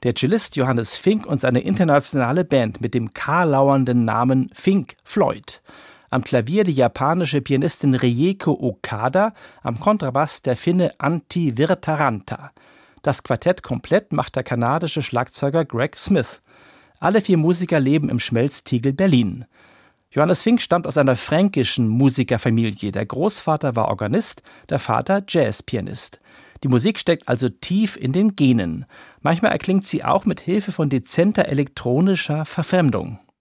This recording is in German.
Der Cellist Johannes Fink und seine internationale Band mit dem karlauernden Namen Fink Floyd. Am Klavier die japanische Pianistin Rieko Okada, am Kontrabass der Finne Antti Virtaranta. Das Quartett komplett macht der kanadische Schlagzeuger Greg Smith. Alle 4 Musiker leben im Schmelztiegel Berlin. Johannes Fink stammt aus einer fränkischen Musikerfamilie. Der Großvater war Organist, der Vater Jazzpianist. Die Musik steckt also tief in den Genen. Manchmal erklingt sie auch mit Hilfe von dezenter elektronischer Verfremdung.